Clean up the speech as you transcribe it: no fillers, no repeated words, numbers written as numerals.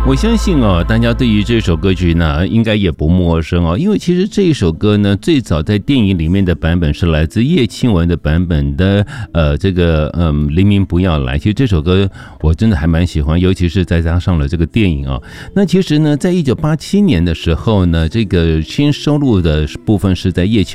我相信哦，大家对于这首歌曲呢，应该也不陌生哦，因为其实这一首歌呢，最早在电影里面的版本是来自叶倩文的版本的，黎明不要来。其实这首歌我真的还蛮喜欢，尤其是再加上了这个电影哦。那其实呢，在1987年的时候呢，这个新收录的部分是在叶倩